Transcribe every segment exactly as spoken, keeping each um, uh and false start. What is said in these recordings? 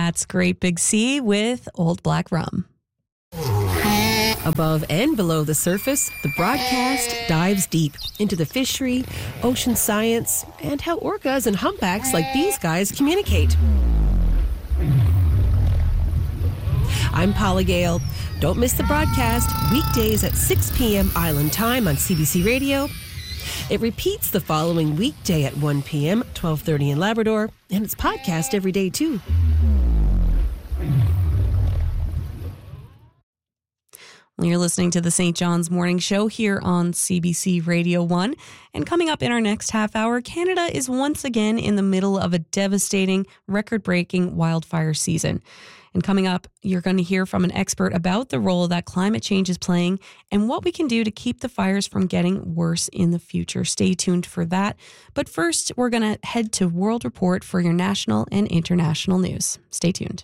That's Great Big Sea with Old Black Rum. Above and below the surface, the broadcast dives deep into the fishery, ocean science, and how orcas and humpbacks like these guys communicate. I'm Paula Gale. Don't miss the broadcast weekdays at six p.m. Island Time on C B C Radio. It repeats the following weekday at one p.m., twelve thirty in Labrador, and it's podcast every day too. You're listening to the Saint John's Morning Show here on C B C Radio one. And coming up in our next half hour, Canada is once again in the middle of a devastating, record-breaking wildfire season. And coming up, you're going to hear from an expert about the role that climate change is playing and what we can do to keep the fires from getting worse in the future. Stay tuned for that. But first, we're going to head to World Report for your national and international news. Stay tuned.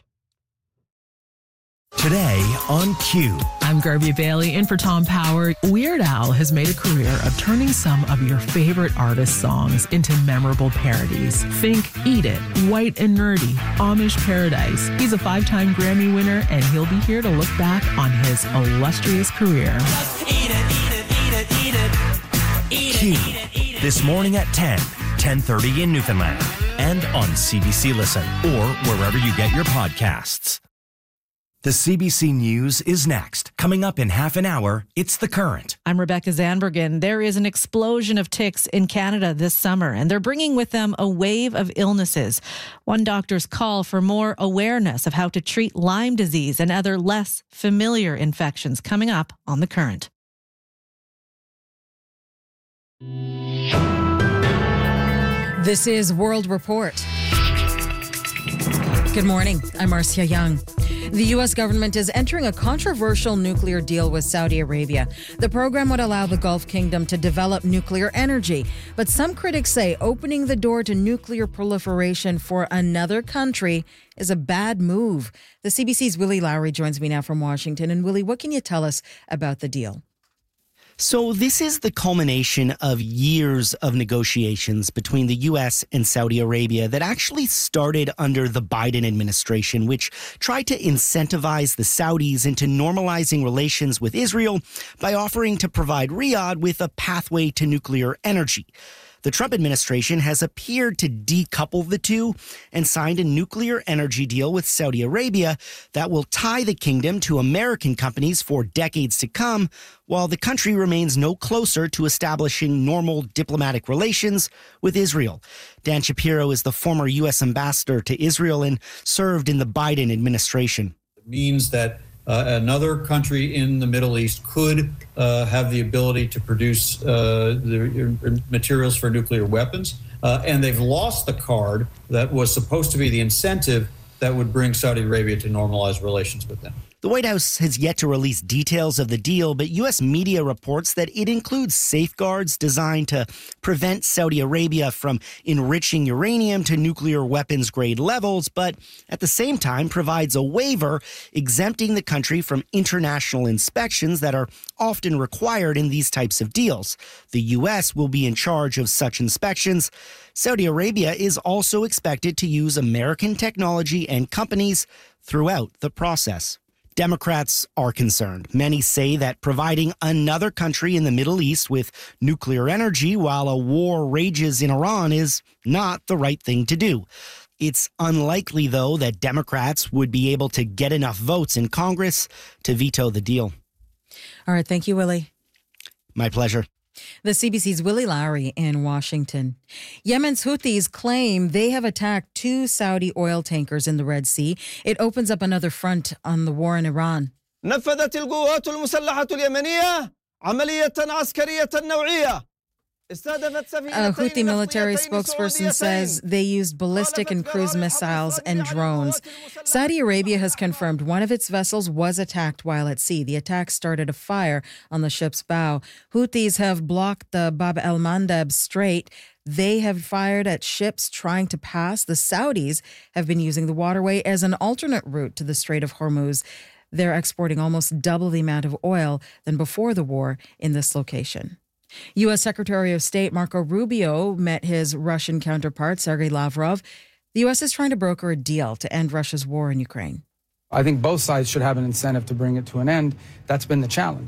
Today on Q. I'm Garby Bailey in for Tom Power. Weird Al has made a career of turning some of your favorite artist songs into memorable parodies. Think Eat It, White and Nerdy, Amish Paradise. He's a five-time Grammy winner, and he'll be here to look back on his illustrious career. Just eat it, eat it, eat it, eat it. Eat Q. It, eat it, eat it. This morning at ten, ten thirty in Newfoundland, and on C B C Listen, or wherever you get your podcasts. The C B C News is next. Coming up in half an hour, it's The Current. I'm Rebecca Zanbergen. There is an explosion of ticks in Canada this summer, and they're bringing with them a wave of illnesses. One doctor's call for more awareness of how to treat Lyme disease and other less familiar infections coming up on The Current. This is World Report. Good morning. I'm Marcia Young. The U S government is entering a controversial nuclear deal with Saudi Arabia. The program would allow the Gulf Kingdom to develop nuclear energy. But some critics say opening the door to nuclear proliferation for another country is a bad move. The C B C's Willie Lowry joins me now from Washington. And Willie, what can you tell us about the deal? So this is the culmination of years of negotiations between the U S and Saudi Arabia that actually started under the Biden administration, which tried to incentivize the Saudis into normalizing relations with Israel by offering to provide Riyadh with a pathway to nuclear energy. The Trump administration has appeared to decouple the two and signed a nuclear energy deal with Saudi Arabia that will tie the kingdom to American companies for decades to come, while the country remains no closer to establishing normal diplomatic relations with Israel. Dan Shapiro is the former U S ambassador to Israel and served in the Biden administration. It means that Uh, another country in the Middle East could uh, have the ability to produce uh, the materials for nuclear weapons. Uh, and they've lost the card that was supposed to be the incentive that would bring Saudi Arabia to normalize relations with them. The White House has yet to release details of the deal, but U S media reports that it includes safeguards designed to prevent Saudi Arabia from enriching uranium to nuclear weapons grade levels, but at the same time provides a waiver exempting the country from international inspections that are often required in these types of deals. The U S will be in charge of such inspections. Saudi Arabia is also expected to use American technology and companies throughout the process. Democrats are concerned. Many say that providing another country in the Middle East with nuclear energy while a war rages in Iran is not the right thing to do. It's unlikely, though, that Democrats would be able to get enough votes in Congress to veto the deal. All right. Thank you, Willie. My pleasure. The C B C's Willie Lowry in Washington. Yemen's Houthis claim they have attacked two Saudi oil tankers in the Red Sea. It opens up another front on the war in Iran. نفذت القوات المسلحة اليمنية عملية عسكرية نوعية. A Houthi military spokesperson says they used ballistic and cruise missiles and drones. Saudi Arabia has confirmed one of its vessels was attacked while at sea. The attack started a fire on the ship's bow. Houthis have blocked the Bab el-Mandeb Strait. They have fired at ships trying to pass. The Saudis have been using the waterway as an alternate route to the Strait of Hormuz. They're exporting almost double the amount of oil than before the war in this location. U S. Secretary of State Marco Rubio met his Russian counterpart, Sergei Lavrov. The U S is trying to broker a deal to end Russia's war in Ukraine. I think both sides should have an incentive to bring it to an end. That's been the challenge.